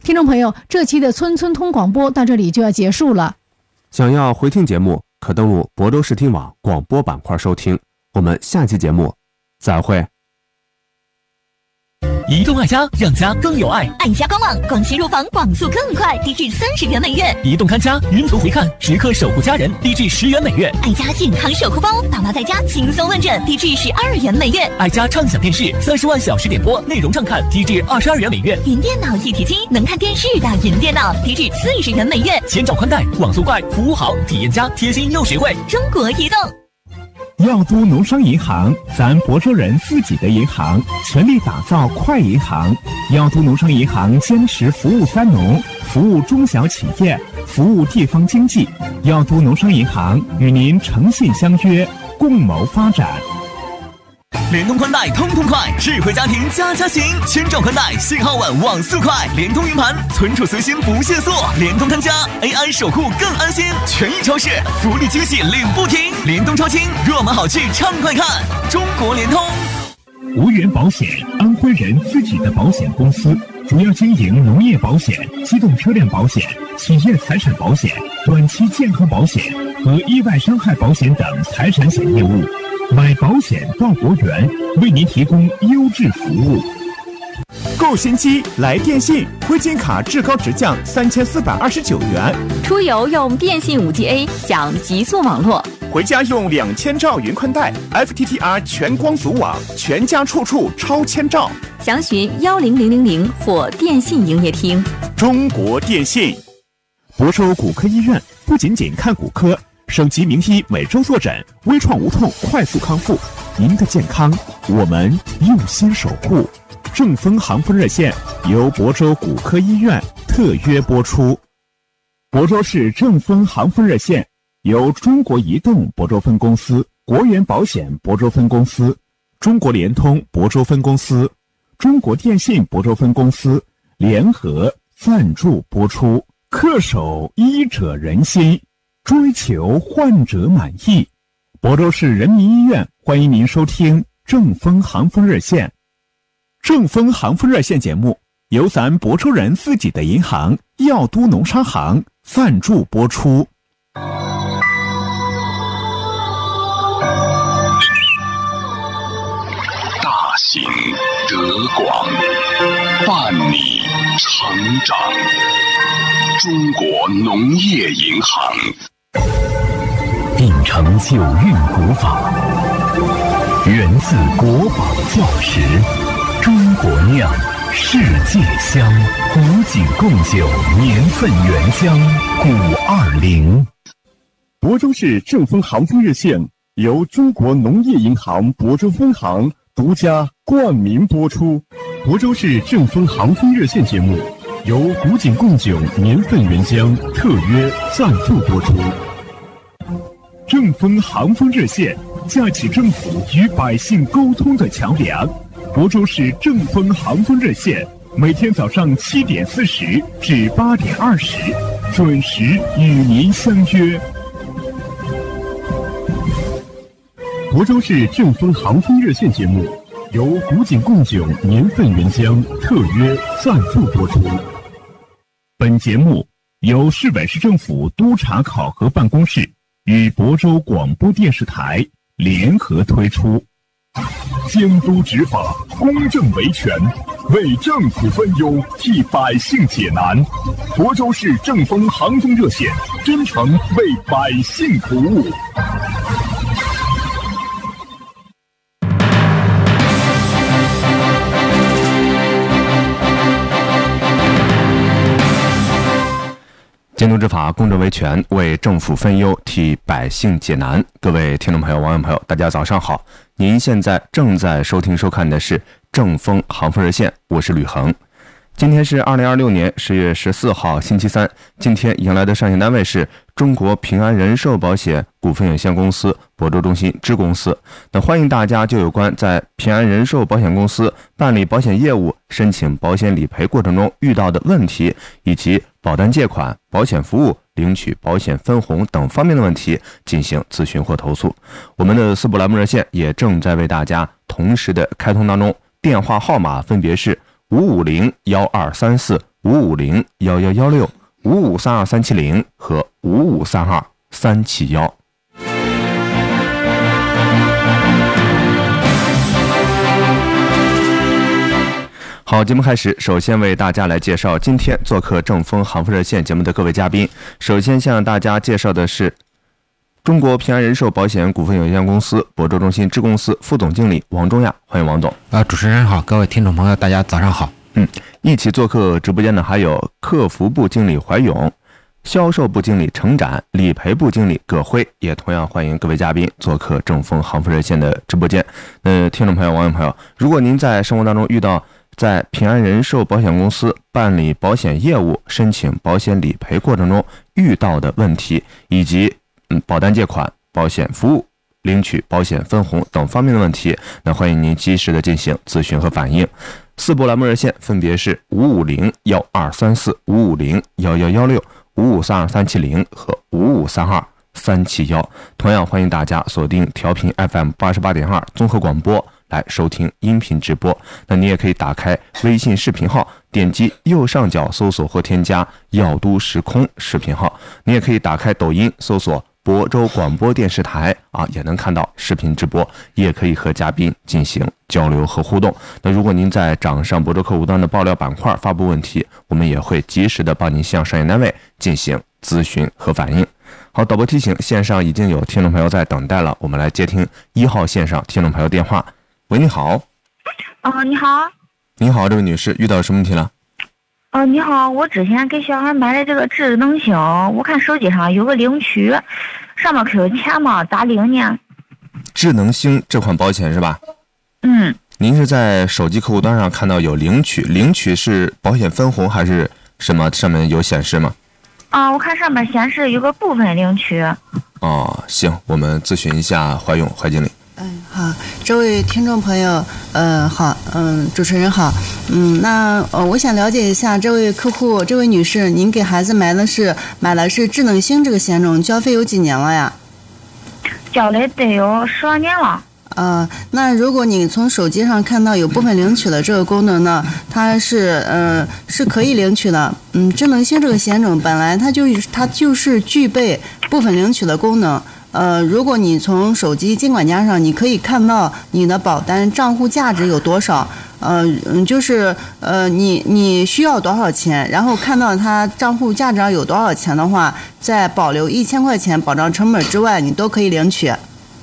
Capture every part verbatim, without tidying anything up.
听众朋友，这期的村村通广播到这里就要结束了。 想要回听节目，可登录亳州视听网广播板块收听。我们下期节目再会。 移动爱家，让家更有爱。 爱家官网广信入房，网速更快，低至三十元每月。 移动看家，云图回看，时刻守护家人，低至十元每月。 爱家健康守护包，爸妈在家轻松问诊，低至十二元每月。 爱家畅享电视，三十万小时点播，内容畅看，低至二十二元每月。 云电脑一体机，能看电视的云电脑，低至四十元每月。 千兆宽带，网速快，服务好，体验佳，贴心又实惠。 中国移动。 耀都农商银行，咱亳州人自己的银行，全力打造快银行。耀都农商银行坚持服务三农，服务中小企业，服务地方经济。耀都农商银行与您诚信相约，共谋发展。 联通宽带通通快，智慧家庭家家行，千兆宽带，信号稳，网速快，联通云盘，存储随心不限速，联通看家 A I 守护更安心，权益超市福利惊喜领不停，联通超轻，热门好剧畅快看，中国联通。 无源保险，安徽人自己的保险公司，主要经营农业保险、机动车辆保险、企业财产保险、短期健康保险和意外伤害保险等财产险业务。买保险到国源，为您提供优质服务。 购新机来电信，汇金卡至高直降三千四百二十九元。 出游用电信 五 G A 享极速网络， 回家用两千兆云宽带 F T T R 全光阻网，全家处处超千兆。 详询幺零零零零或电信营业厅。 中国电信。 亳州骨科医院不仅仅看骨科，省级名医每周坐诊，微创无痛快速康复。您的健康，我们用心守护。正风航风热线由亳州骨科医院特约播出。亳州市正风航风热线由中国移动亳州分公司、国源保险亳州分公司、中国联通亳州分公司、中国电信亳州分公司联合赞助播出。恪守医者仁心，追求患者满意。亳州市人民医院欢迎您收听正风航风热线。 正风航风热线节目由咱亳州人自己的银行耀都农商行赞助播出。 大行德广，伴你成长。中国农业银行秉承九韵古法，源自国宝教识，中国酿，世界香，古井贡酒，年份原香，古二零。 亳州市正风航风热线由中国农业银行亳州分行独家冠名播出。亳州市正风航风热线节目由古井贡酒年份原香特约赞助播出。正风航风热线架起政府与百姓沟通的桥梁。亳州市正风航风热线每天早上七点四十至八点二十准时与您相约。亳州市正风航风热线节目由古井贡酒年份原香特约赞助播出。本节目由市委市政府督查考核办公室与亳州广播电视台联合推出。监督执法，公正维权，为政府分忧，替百姓解难。亳州市正风航风热线真诚为百姓服务。 监督执法，公正维权，为政府分忧，替百姓解难。各位听众朋友、网友朋友，大家早上好！您现在正在收听收看的是正风航风热线，我是吕恒。今天是二零二六年十月十四号，星期三。今天迎来的上线单位是中国平安人寿保险股份有限公司亳州中心支公司。那欢迎大家就有关在平安人寿保险公司办理保险业务、申请保险理赔过程中遇到的问题，以及保单借款、保险服务、领取保险分红等方面的问题进行咨询或投诉。我们的四部栏目热线也正在为大家同时的开通当中，电话号码分别是五五零幺二三四五五零幺幺幺六、五五三二三七零和五五三二三七幺。好，节目开始，首先为大家来介绍今天做客正风航风热线节目的各位嘉宾。首先向大家介绍的是中国平安人寿保险股份有限公司亳州中心支公司副总经理王中亚，欢迎王总。 啊，主持人好，各位听众朋友，大家早上好。 嗯，一起做客直播间的还有客服部经理怀勇、销售部经理程展、理赔部经理葛辉，也同样欢迎各位嘉宾做客正风航风热线的直播间。呃，听众朋友、网友朋友，如果您在生活当中遇到在平安人寿保险公司办理保险业务、申请保险理赔过程中遇到的问题，以及嗯保单借款、保险服务、领取保险分红等方面的问题，那欢迎您及时的进行咨询和反映。四部栏目热线分别是五五零幺二三四、五五零幺幺幺六、五五三二三七零和五五三二三七幺。同样欢迎大家锁定调频 F M 八十八点二综合广播来收听音频直播。那你也可以打开微信视频号，点击右上角搜索或添加药都时空视频号。你也可以打开抖音搜索亳州广播电视台啊，也能看到视频直播，也可以和嘉宾进行交流和互动。那如果您在掌上亳州客户端的爆料板块发布问题，我们也会及时的帮您向商业单位进行咨询和反映。好，导播提醒，线上已经有听众朋友在等待了，我们来接听一号线上听众朋友电话。喂，你好。 哦，你好。 你好，这位女士，遇到什么问题了？ 哦，你好，我之前给小孩买的这个智能星，我看手机上有个领取，上面可有钱吗？咋领呢？ 智能星这款保险是吧？ 嗯。 您是在手机客户端上看到有领取，领取是保险分红还是什么？上面有显示吗？ 啊，我看上面显示有个部分领取。 哦，行，我们咨询一下怀勇怀经理。 嗯，好，这位听众朋友，呃，好，嗯，主持人好，嗯，那呃，我想了解一下这位客户，这位女士，您给孩子买的是买的是智能星这个险种，交费有几年了呀？ 交了得有十来年了。 呃，那如果你从手机上看到有部分领取的这个功能呢，它是呃是可以领取的。嗯，智能星这个险种本来它就是它就是具备部分领取的功能。呃，如果你从手机金管家上，你可以看到你的保单账户价值有多少，呃，嗯，就是呃，你你需要多少钱，然后看到它账户价值上有多少钱的话，在保留一千块钱保障成本之外，你都可以领取。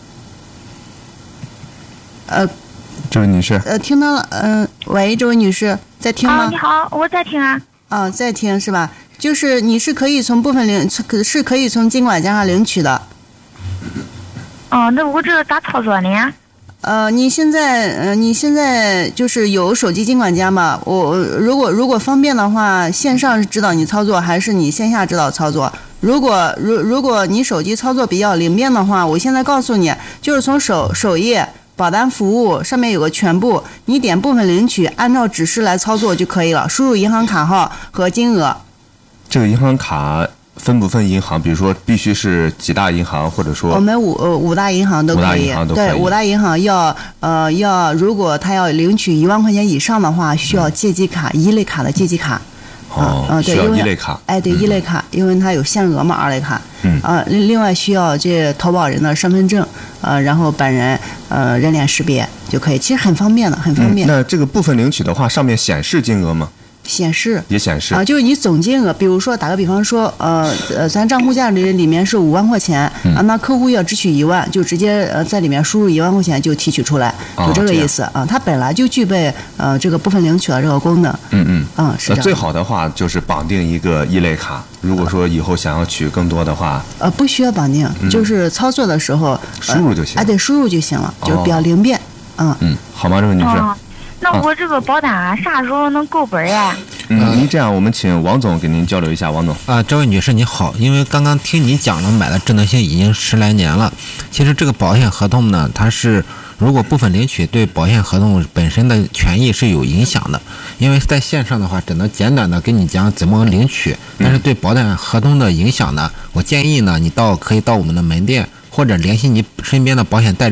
呃， 这位女士， 呃，听到了，嗯、呃，喂，这位女士，在听吗？ 啊，你好，我在听啊。 啊，在听是吧？就是你是可以从部分领，是可以从金管家上领取的。 哦，那我这咋操作呢？ 呃，你现在呃，你现在就是有手机金管家吗？我如果如果方便的话，线上指导你操作，还是你线下指导操作？如果如如果你手机操作比较灵便的话，我现在告诉你，就是从首首页保单服务上面有个全部，你点部分领取，按照指示来操作就可以了。输入银行卡号和金额。 这个银行卡分不分银行？比如说必须是几大银行，或者说我们五呃五大银行都可以。五大银行都可以。对，五大银行要呃要，如果他要领取一万块钱以上的话，需要借记卡，一类卡的借记卡。 哦， 嗯，对， 需要一类卡。 哎，对，一类卡，因为它有限额嘛，二类卡。 嗯。 啊，另另外需要这投保人的身份证，呃，然后本人呃人脸识别就可以，其实很方便的，很方便。 嗯、那这个部分领取的话，上面显示金额吗？ 显示也显示啊，就是你总金额，比如说打个比方说，呃呃，咱账户价值里面是五万块钱、嗯、啊，那客户要支取一万，就直接呃在里面输入一万块钱就提取出来，就这个意思、哦、啊。它本来就具备呃这个部分领取的这个功能。 嗯嗯嗯，是这样。 最好的话就是绑定一个一类卡，如果说以后想要取更多的话， 呃，不需要绑定，嗯、就是操作的时候、呃、 输入就行。 哎、啊，对，输入就行了，就是比较灵便。 嗯嗯，好吗，这位女士？ 哦，那我这个保单啊，啥时候能够本呀？ 嗯，您这样，我们请王总给您交流一下。王总啊，这位女士你好，因为刚刚听你讲了，买了智能星已经十来年了。其实这个保险合同呢，它是如果部分领取，对保险合同本身的权益是有影响的。因为在线上的话，只能简短的跟你讲怎么领取，但是对保单合同的影响呢，我建议呢，你到可以到我们的门店，或者联系你身边的保险代理人，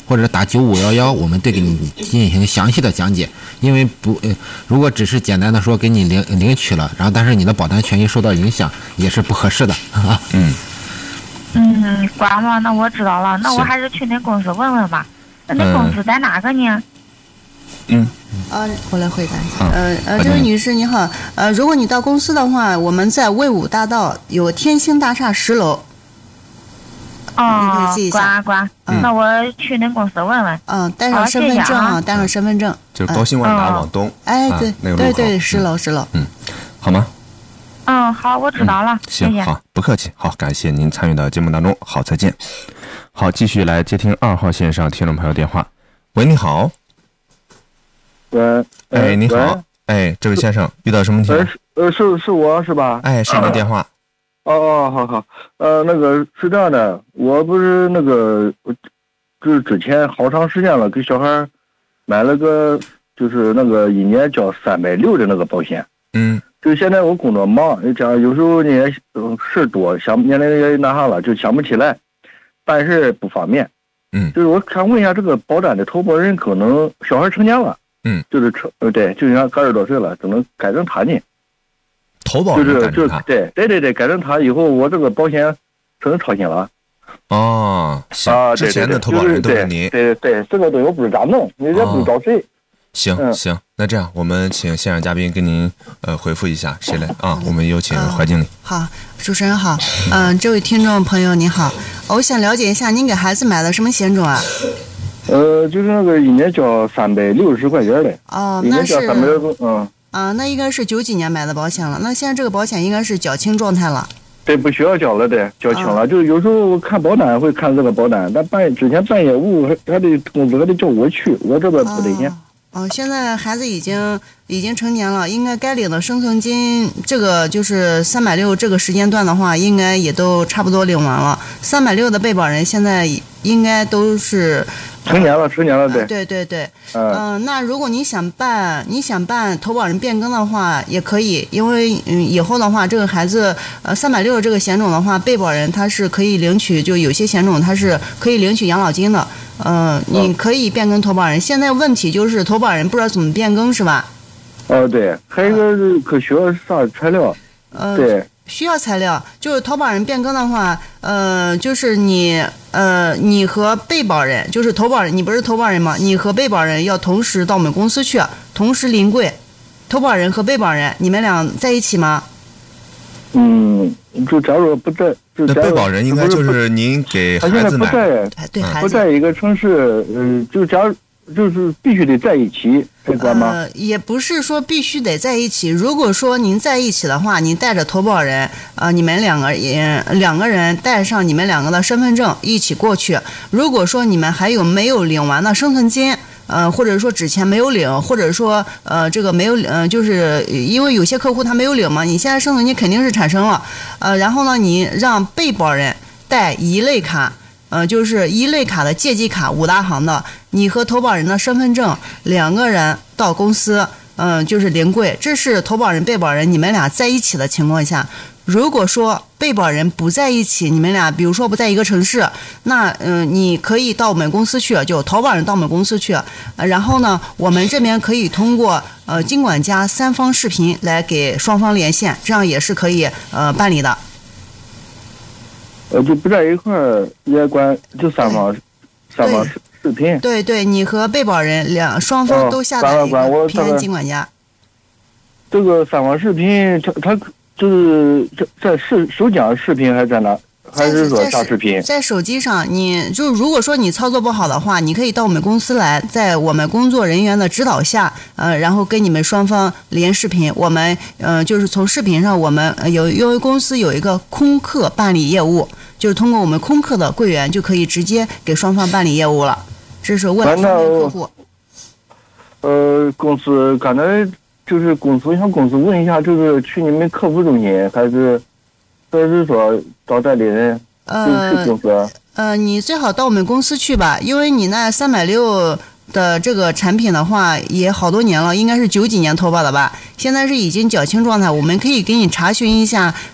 或者打九五一一，我们对给你进行详细的讲解。因为不，呃，如果只是简单的说给你领领取了，然后但是你的保单权益受到影响，也是不合适的啊。 嗯。 嗯，管了，那我知道了。那我还是去那公司问问吧。那那公司在哪个呢？ 嗯。 啊，我来回答一下。呃呃，这位女士你好，呃，如果你到公司的话，我们在魏武大道有天星大厦十楼。 哦，管管，那我去那公司问问。 嗯，带上身份证啊，带上身份证。 就是高新万达往东。 哎，对，对对，十楼十楼。 嗯，好吗？ 嗯，好，我知道了。 行，好，不客气。好，感谢您参与到节目当中。好，再见。好，继续来接听二号线上听众朋友电话。喂，你好。 喂。 哎，你好。哎，这位先生，遇到什么问题？ 呃，是是我是吧？ 哎，是你的电话。 哦哦，好好，呃，那个是这样的，我不是那个，就是之前好长时间了，给小孩买了个，就是那个一年交三百六的那个保险。 嗯。 就现在我工作忙，这样有时候呢事多，想年龄也那啥了，就想不起来，办事不方便。 嗯。 就是我想问一下，这个保单的投保人可能小孩成年了。 嗯。 就是成，呃，对，就像二十多岁了，只能改成他呢。 投保人改成他， 对对对对，改成他以后，我这个保险成超新了。 哦，行， 啊， 之前的投保人都是你。 对对对，这个东西我不知咋弄，你也不知找谁。 行、嗯、行，那这样我们请现场嘉宾给您呃回复一下，谁来啊？我们有请怀经理。 好，主持人好，嗯、呃，这位听众朋友你好，我想了解一下您给孩子买的什么险种啊？ 呃，就是那个一年交三百六十块钱的。 哦，那是。 一年交三百六，嗯。 啊，那应该是九几年买的保险了。那现在这个保险应该是缴清状态了。 对，不需要交了的，缴清了。啊、就有时候看保单会看这个保单，但办之前办业务还还得公司还得叫我去，我这边不得行。 哦，现在孩子已经已经成年了，应该该领的生存金，这个就是三百六这个时间段的话，应该也都差不多领完了。三百六的被保人现在应该都是。 成年了，成年了，对， 对对对，嗯、呃，那如果你想办，你想办投保人变更的话，也可以，因为嗯，以后的话，这个孩子，呃，三百六这个险种的话，被保人他是可以领取，就有些险种他是可以领取养老金的，嗯、呃，你可以变更投保人。现在问题就是投保人不知道怎么变更，是吧？ 哦，对，还有一个是可需要啥材料？ 呃， 对。 需要材料，就是投保人变更的话，呃，就是你，呃，你和被保人，就是投保人，你不是投保人吗？你和被保人要同时到我们公司去，同时临柜。投保人和被保人，你们俩在一起吗？ 嗯，就假如不在，就那被保人应该就是您给孩子买， 他现在不在， 对， 不在一个城市，嗯、呃，就假如。就是必须得在一起，这个吗？ 呃，也不是说必须得在一起。如果说您在一起的话，您带着投保人，呃，你们两个人两个人带上你们两个的身份证一起过去。如果说你们还有没有领完的生存金，呃，或者说之前没有领，或者说呃这个没有呃，就是因为有些客户他没有领嘛，你现在生存金肯定是产生了，呃，然后呢，你让被保人带一类卡。呃，就是一类卡的借记卡五大行的，你和投保人的身份证两个人到公司，嗯、呃，就是临柜，这是投保人、被保人你们俩在一起的情况下。如果说被保人不在一起，你们俩比如说不在一个城市，那嗯、呃，你可以到我们公司去，就投保人到我们公司去，呃、然后呢，我们这边可以通过呃经管家三方视频来给双方连线，这样也是可以呃办理的。 呃，就不在一块儿也管，就三方三方视视频。 对对，你和被保人两双方都下载一个平安经管家。 这个三方视频，它它就是在视手机上视频还是在哪？还是说下视频？ 在手机上，你就如果说你操作不好的话，你可以到我们公司来，在我们工作人员的指导下，呃，然后跟你们双方连视频。我们呃，就是从视频上，我们有因为公司有一个空客办理业务，就是通过我们空客的柜员就可以直接给双方办理业务了。这是为了方便客户。 呃，公司刚才就是公司向公司问一下，就是去你们客服中心还是？还是说找代理人？ 呃，呃，你最好到我们公司去吧，因为你那三百六的这个产品的话，也好多年了，应该是九几年投保的吧？现在是已经缴清状态，我们可以给你查询一下，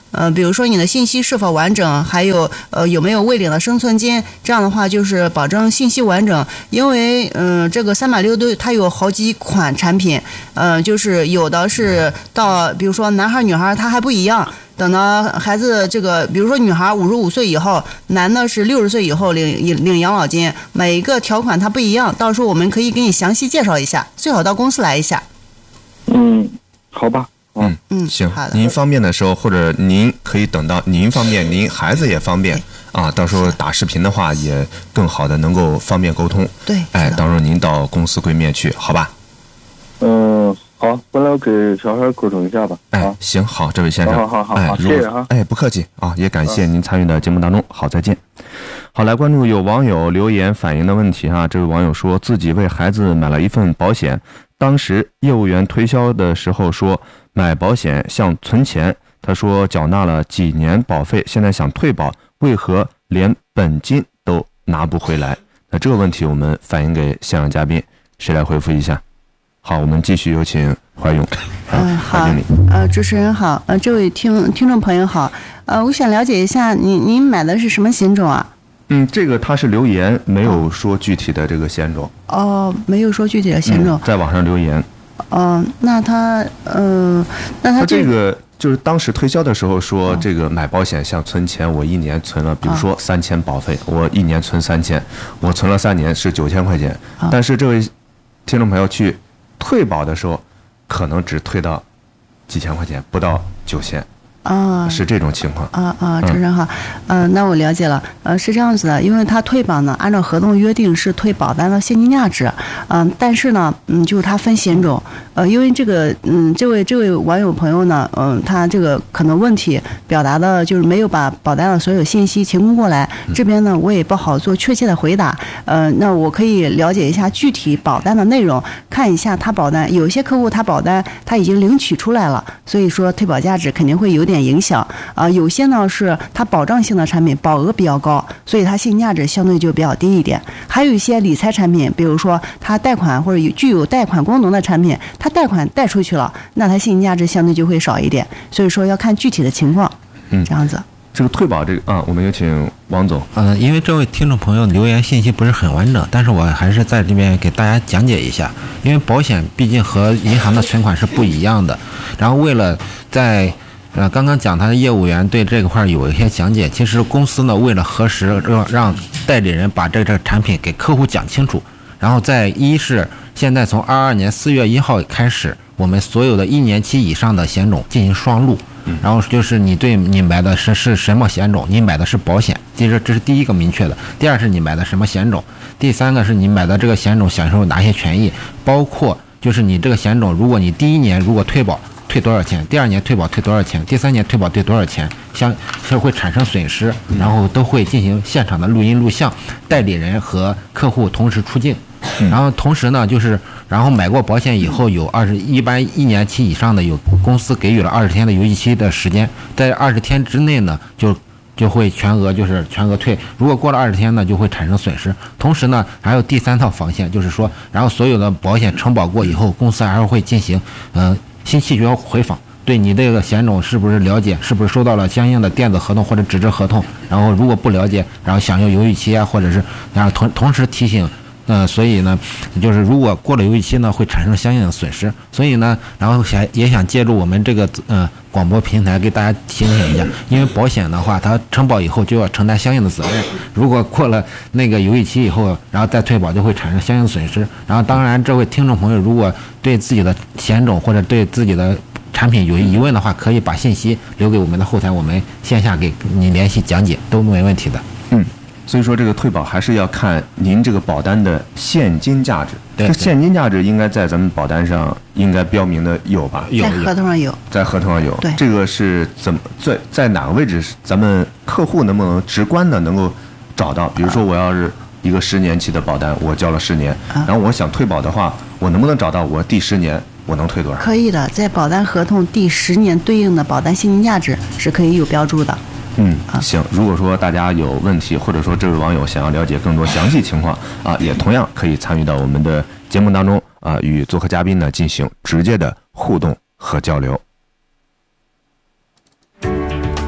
呃，比如说你的信息是否完整，还有呃有没有未领的生存金，这样的话就是保证信息完整。因为嗯、呃，这个三百六都它有好几款产品，呃，就是有的是到比如说男孩女孩他还不一样。等到孩子这个，比如说女孩五十五岁以后，男的是六十岁以后领领养老金，每一个条款它不一样，到时候我们可以给你详细介绍一下，最好到公司来一下。 嗯，好吧。 嗯嗯， 行，您方便的时候，或者您可以等到您方便，您孩子也方便啊，到时候打视频的话也更好的能够方便沟通。 对， 哎，到时候您到公司柜面去，好吧？ 嗯。好，回来我给小孩沟通一下吧。 哎，行，好，这位先生， 好好好好， 哎， 谢谢哈。 哎，不客气啊，也感谢您参与到节目当中。好，再见。好，来关注有网友留言反映的问题哈。这位网友说自己为孩子买了一份保险，当时业务员推销的时候说买保险像存钱，他说缴纳了几年保费，现在想退保，为何连本金都拿不回来？那这个问题我们反映给现场嘉宾，谁来回复一下？好，我们继续有请怀勇。 嗯，好，呃，主持人好，呃，这位听听众朋友好，呃，我想了解一下，您您买的是什么险种啊？ 嗯，这个他是留言，没有说具体的这个险种。 哦，没有说具体的险种， 嗯、在网上留言。 哦，那他，嗯、呃，那他这个就是当时推销的时候说，这个买保险像存钱，我一年存了，比如说三千保费，我一年存三千，我存了三年是九千块钱，但是这位听众朋友去退保的时候，可能只退到几千块钱，不到九千。 啊， 是这种情况啊啊，主持人好，嗯、呃，那我了解了，呃，是这样子的，因为他退保呢，按照合同约定是退保单的现金价值，嗯、呃，但是呢，嗯，就是他分险种，呃，因为这个，嗯，这位这位网友朋友呢，嗯、呃，他这个可能问题表达的就是没有把保单的所有信息提供过来，这边呢我也不好做确切的回答，呃，那我可以了解一下具体保单的内容，看一下他保单，有些客户他保单他已经领取出来了，所以说退保价值肯定会有点影响啊、呃，有些呢是它保障性的产品，保额比较高，所以它现金价值相对就比较低一点。还有一些理财产品，比如说它贷款或者有具有贷款功能的产品，它贷款贷出去了，那它现金价值相对就会少一点。所以说要看具体的情况， 嗯， 这样子。 这个退保这个啊，我们有请王总。 呃，因为这位听众朋友留言信息不是很完整，但是我还是在这边给大家讲解一下，因为保险毕竟和银行的存款是不一样的。然后为了在呃刚刚讲他的业务员对这个块有一些讲解，其实公司呢为了核实让让代理人把这这个产品给客户讲清楚，然后在一是现在从二二年四月一号开始，我们所有的一年期以上的险种进行双录。然后就是你对你买的是是什么险种，你买的是保险，其实这是第一个明确的。第二是你买的什么险种，第三个是你买的这个险种享受哪些权益，包括就是你这个险种，如果你第一年如果退保退多少钱，第二年退保退多少钱，第三年退保退多少钱，相是会产生损失，然后都会进行现场的录音录像，代理人和客户同时出镜。然后同时呢，就是然后买过保险以后有二十一般一年期以上的，有公司给予了二十天的邮寄期的时间，在二十天之内呢，就就会全额就是全额退。如果过了二十天呢，就会产生损失。同时呢，还有第三套防线，就是说，然后所有的保险承保过以后，公司还会进行嗯、呃、新契约回访。对你这个险种是不是了解，是不是收到了相应的电子合同或者纸质合同？然后如果不了解，然后享有邮寄期啊，或者是然后同同时提醒。呃，所以呢，就是如果过了邮寄期呢，会产生相应的损失。所以呢，然后想也想借助我们这个呃广播平台给大家提醒一下，因为保险的话，它承保以后就要承担相应的责任。如果过了那个邮寄期以后，然后再退保，就会产生相应的损失。然后，当然，这位听众朋友如果对自己的险种或者对自己的产品有疑问的话，可以把信息留给我们的后台，我们线下给你联系讲解，都没问题的。 嗯。所以说，这个退保还是要看您这个保单的现金价值。 对， 这现金价值应该在咱们保单上应该标明的有吧？ 有，在合同上有。 在合同上有。 对， 这个是怎么在在哪个位置？咱们客户能不能直观的能够找到？比如说，我要是一个十年期的保单，我交了十年， 啊、 然后我想退保的话，我能不能找到我第十年我能退多少？ 可以的，在保单合同第十年对应的保单现金价值是可以有标注的。 嗯，行。如果说大家有问题，或者说这位网友想要了解更多详细情况啊，也同样可以参与到我们的节目当中啊，与做客嘉宾呢进行直接的互动和交流。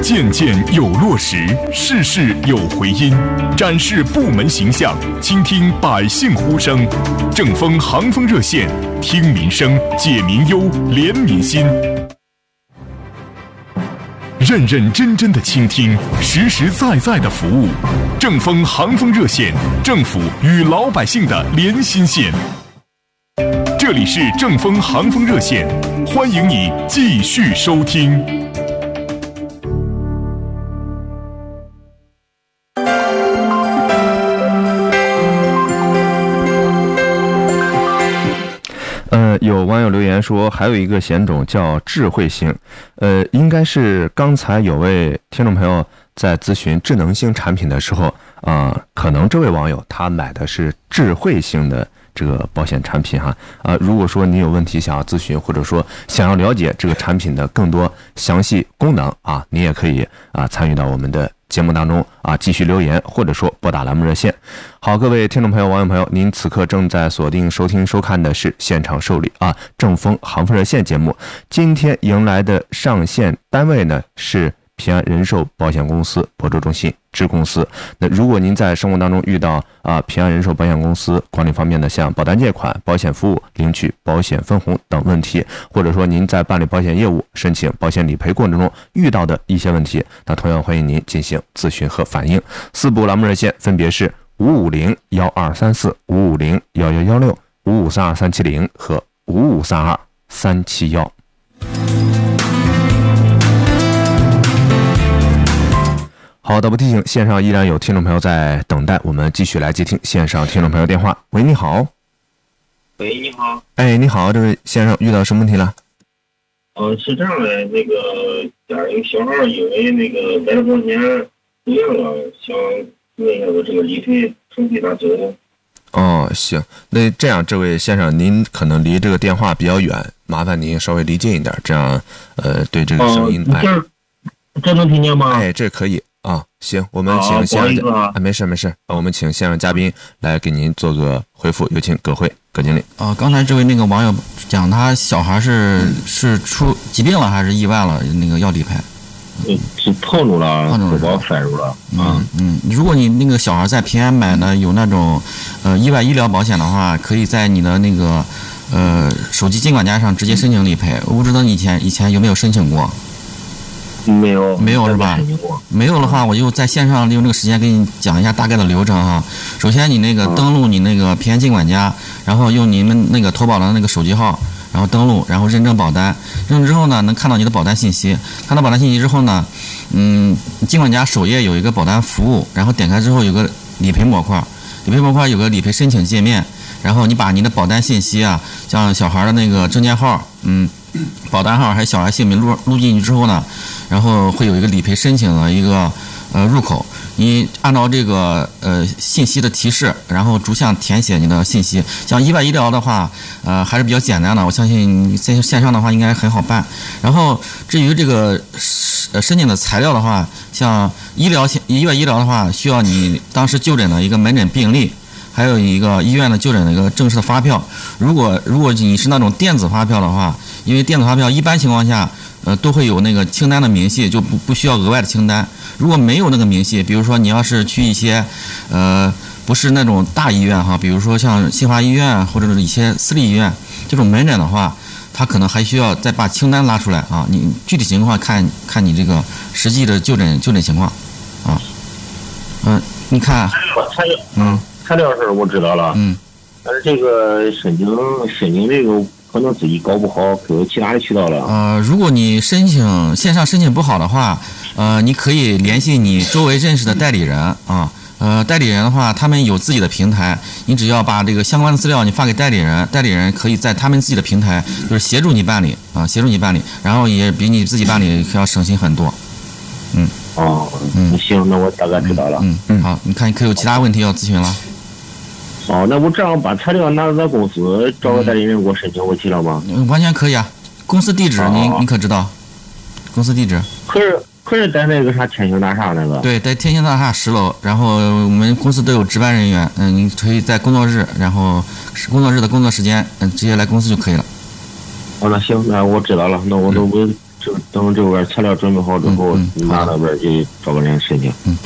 件件有落实，事事有回音，展示部门形象，倾听百姓呼声。正风航风热线，听民生，解民忧，怜民心。认认真真的倾听，实实在在的服务。正风航风热线，政府与老百姓的连心线。这里是正风航风热线，欢迎你继续收听。 呃，有网友留言说，还有一个险种叫智慧星，呃，应该是刚才有位听众朋友在咨询智能星产品的时候，啊、呃，可能这位网友他买的是智慧星的这个保险产品哈，啊、呃，如果说你有问题想要咨询，或者说想要了解这个产品的更多详细功能啊，你也可以啊、呃、参与到我们的节目当中啊，继续留言或者说拨打栏目热线。好，各位听众朋友、网友朋友，您此刻正在锁定收听收看的是现场受理啊正风航风热线节目。今天迎来的上线单位呢是平安人寿保险公司亳州中心支公司。那如果您在生活当中遇到啊平安人寿保险公司管理方面的像保单借款、保险服务、领取保险分红等问题，或者说您在办理保险业务、申请保险理赔过程中遇到的一些问题，那同样欢迎您进行咨询和反映。四部栏目热线分别是五五零幺二三四、五五零幺幺幺六、五五三二三七零和五五三二三七幺。好的，不提醒，线上依然有听众朋友在等待，我们继续来接听线上听众朋友电话。喂，你好。 喂，你好。 哎，你好，这位先生遇到什么问题了？ 呃，是这样的，那个家有小孩因为那个买了保险不一样了，想问一下子这个理赔手续咋走？ 哦，行，那这样，这位先生，您可能离这个电话比较远，麻烦您稍微离近一点，这样，呃，对这个声音， 哦、这这能听见吗？ 哎，这可以。啊，行，我们请先生嘉啊，没事没事，我们请现场嘉宾来给您做个回复，有请葛辉葛经理。 啊，刚才这位那个网友讲他小孩是、嗯、是出疾病了还是意外了，那个要理赔？ 嗯，是碰住了，投保犯入了。 嗯嗯，如果你那个小孩在平安买的有那种呃意外医疗保险的话，可以在你的那个呃手机监管家上直接申请理赔。我不知道你以前以前有没有申请过？ 没有， 没有是吧？没有的话，我就在线上利用这个时间给你讲一下大概的流程哈。首先，你那个登录你那个平安监管家，然后用你们那个投保的那个手机号，然后登录，然后认证保单。认证之后呢，能看到你的保单信息。看到保单信息之后呢，嗯，监管家首页有一个保单服务，然后点开之后有个理赔模块，理赔模块有个理赔申请界面，然后你把你的保单信息啊，像小孩的那个证件号，嗯。保单号还有小孩姓名录录进去之后呢，然后会有一个理赔申请的一个呃入口，你按照这个呃信息的提示，然后逐项填写你的信息。像意外医疗的话，呃还是比较简单的，我相信线线上的话应该很好办。然后至于这个呃申请的材料的话，像医疗意外医疗的话，需要你当时就诊的一个门诊病历。还有一个医院的就诊的一个正式的发票。如果如果你是那种电子发票的话，因为电子发票一般情况下，呃，都会有那个清单的明细，就不不需要额外的清单。如果没有那个明细，比如说你要是去一些，呃，不是那种大医院哈，比如说像新华医院或者是一些私立医院这种门诊的话，他可能还需要再把清单拉出来啊。你具体情况看看你这个实际的就诊就诊情况，啊，嗯、呃，你看，嗯。 材料是我知道了， 嗯， 但是这个申请申请这个可能自己搞不好，可有其他的渠道了。 呃，如果你申请线上申请不好的话，呃，你可以联系你周围认识的代理人啊，呃，代理人的话，他们有自己的平台，你只要把这个相关的资料你发给代理人，代理人可以在他们自己的平台就是协助你办理啊，协助你办理，然后也比你自己办理要省心很多，嗯。 哦，嗯，行，那我大概知道了。 嗯嗯，好，你看你可有其他问题要咨询了？ 哦，那我这样把材料拿到咱公司，找个代理人给我申请过去了吗？ 嗯，完全可以啊。公司地址您您可知道？公司地址？ 可是可是在那个啥天星大厦那个？ 对，在天星大厦十楼。然后我们公司都有值班人员，嗯，你可以在工作日，然后工作日的工作时间，嗯，直接来公司就可以了。 哦，那行，那我知道了，那我都我这等这边材料准备好之后，拿到边去找个人申请。 嗯，